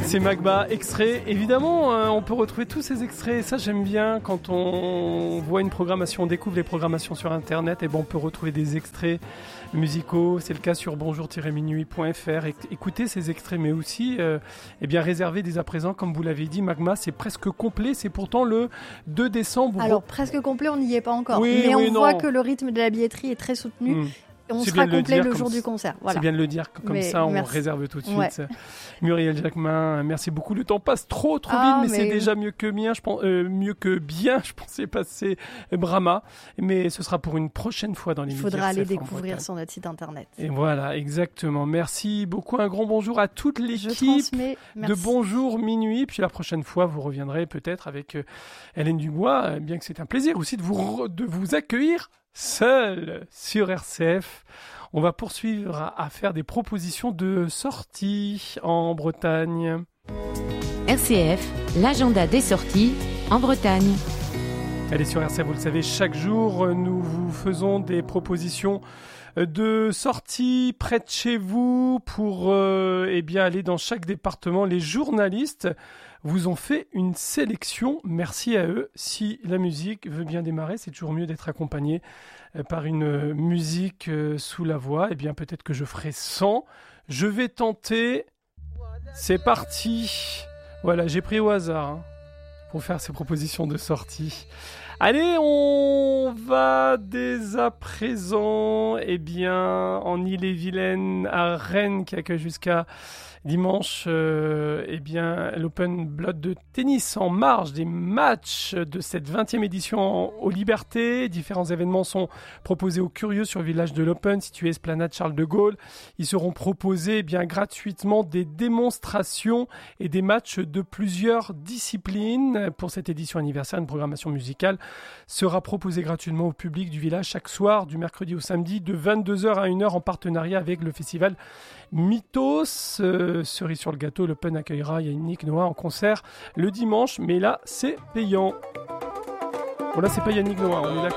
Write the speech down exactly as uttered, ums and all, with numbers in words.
C'est Magma, extrait. Évidemment, euh, on peut retrouver tous ces extraits. Ça, j'aime bien quand on voit une programmation, on découvre les programmations sur Internet. Et ben, on peut retrouver des extraits musicaux. C'est le cas sur bonjour tiret minuit point f r. Écoutez ces extraits, mais aussi, euh, eh bien, réservez dès à présent, comme vous l'avez dit, Magma, c'est presque complet. C'est pourtant le deux décembre. Alors, presque complet, on n'y est pas encore. Oui, mais oui, on non. voit que le rythme de la billetterie est très soutenu. Mmh. Et on C'est sera bien de le complet dire le comme jour ça. du concert. Voilà. C'est bien de le dire, comme Mais ça on merci. réserve tout de suite. Ouais. Muriel Jacquemin, merci beaucoup. Le temps passe trop trop Ah, vite, mais, mais... c'est déjà mieux que bien. Je pense, euh, mieux que bien. Je pensais passer Brahma, mais ce sera pour une prochaine fois dans les. Il faudra aller découvrir Bretagne. sur notre site internet. Et voilà, exactement. Merci beaucoup. Un grand bonjour à toute l'équipe de Bonjour Minuit. Puis la prochaine fois, vous reviendrez peut-être avec euh, Hélène Dubois. Euh, bien que c'est un plaisir aussi de vous re- de vous accueillir seul sur R C F. On va poursuivre à, à faire des propositions de sortie en Bretagne. R C F, l'agenda des sorties en Bretagne. Allez, sur R C F, vous le savez, chaque jour, nous vous faisons des propositions de sortie près de chez vous pour euh, eh bien, aller dans chaque département. Les journalistes vous ont fait une sélection. Merci à eux. Si la musique veut bien démarrer, c'est toujours mieux d'être accompagné par une musique sous la voix. Eh bien, peut-être que je ferai sans. Je vais tenter. C'est parti. Voilà, j'ai pris au hasard hein, pour faire ces propositions de sortie. Allez, on va dès à présent, eh bien, en Ille-et-Vilaine, à Rennes, qui accueille jusqu'à dimanche, euh, eh bien, l'Open Blood de tennis en marge des matchs de cette vingtième édition aux Libertés. Différents événements sont proposés aux curieux sur le village de l'Open, situé Esplanade Charles de Gaulle. Ils seront proposés eh bien, gratuitement des démonstrations et des matchs de plusieurs disciplines. Pour cette édition anniversaire, une programmation musicale sera proposée gratuitement au public du village chaque soir, du mercredi au samedi, de vingt-deux heures à une heure en partenariat avec le festival Mythos. Euh, cerise sur le gâteau, l'Open accueillera Yannick Noah en concert le dimanche, mais là c'est payant. Bon là c'est pas Yannick Noah, on est d'accord.